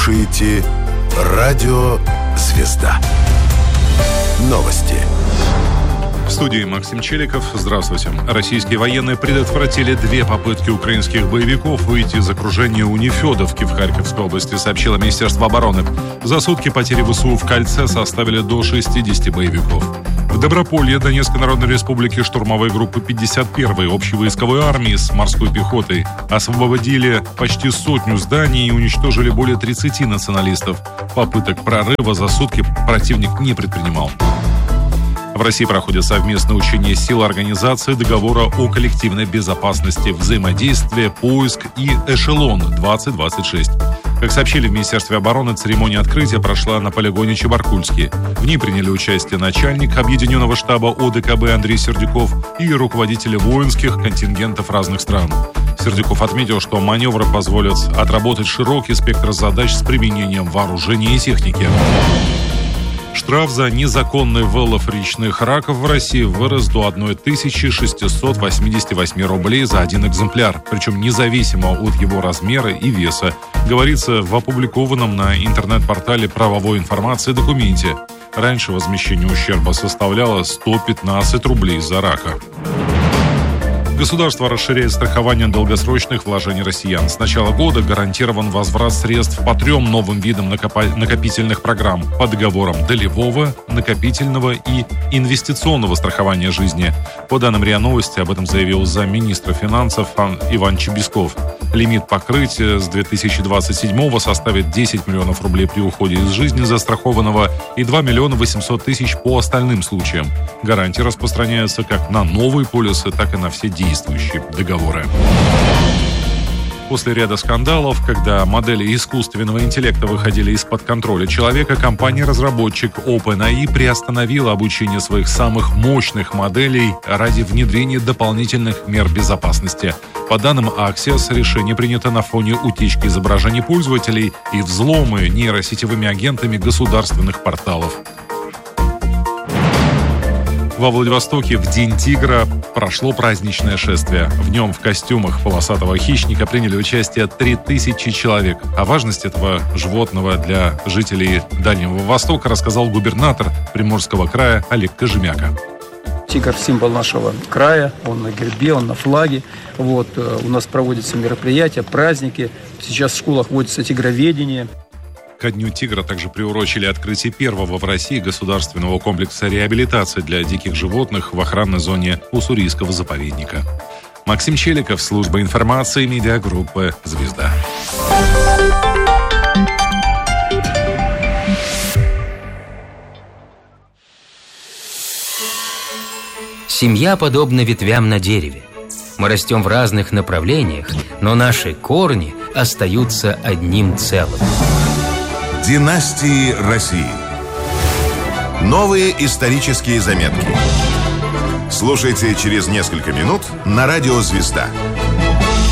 слушаете Радио Звезда. Новости. В студии Максим Челиков. Здравствуйте. Российские военные предотвратили 2 попытки украинских боевиков выйти из окружения у Нефедовки в Харьковской области, сообщило Министерство обороны. За сутки потери ВСУ в Кольце составили до 60 боевиков. В Доброполье Донецкой Народной Республики штурмовые группы 51-й общевойсковой армии с морской пехотой освободили почти 100 зданий и уничтожили более 30 националистов. Попыток прорыва за сутки противник не предпринимал. В России проходят совместные учения сил организации договора о коллективной безопасности, взаимодействия, поиск и «Эшелон-2026». Как сообщили в Министерстве обороны, церемония открытия прошла на полигоне Чебаркульский. В ней приняли участие начальник Объединенного штаба ОДКБ Андрей Сердюков и руководители воинских контингентов разных стран. Сердюков отметил, что маневры позволят отработать широкий спектр задач с применением вооружения и техники. Штраф за незаконный вылов речных раков в России вырос до 1688 рублей за один экземпляр, причем независимо от его размера и веса, говорится в опубликованном на интернет-портале правовой информации документе. Раньше возмещение ущерба составляло 115 рублей за рака. Государство расширяет страхование долгосрочных вложений россиян. С начала года гарантирован возврат средств по 3 новым видам накопительных программ по договорам долевого, накопительного и инвестиционного страхования жизни. По данным РИА Новости, об этом заявил замминистра финансов Иван Чебесков. Лимит покрытия с 2027-го составит 10 миллионов рублей при уходе из жизни застрахованного и 2 миллиона 800 тысяч по остальным случаям. Гарантии распространяются как на новые полисы, так и на все действующие договоры. После ряда скандалов, когда модели искусственного интеллекта выходили из-под контроля человека, компания-разработчик OpenAI приостановила обучение своих самых мощных моделей ради внедрения дополнительных мер безопасности. По данным Axios, решение принято на фоне утечки изображений пользователей и взлома нейросетевыми агентами государственных порталов. Во Владивостоке в День тигра прошло праздничное шествие. В нем в костюмах полосатого хищника приняли участие 3000 человек. О важности этого животного для жителей Дальнего Востока рассказал губернатор Приморского края Олег Кожемяка. Тигр – символ нашего края, он на гербе, он на флаге. У нас проводятся мероприятия, праздники. Сейчас в школах вводится тигроведение. Ко Дню тигра также приурочили открытие первого в России государственного комплекса реабилитации для диких животных в охранной зоне Уссурийского заповедника. Максим Челиков, служба информации медиагруппы «Звезда». Семья подобна ветвям на дереве. Мы растем в разных направлениях, но наши корни остаются одним целым. Династии России. Новые исторические заметки. Слушайте через несколько минут на Радио Звезда.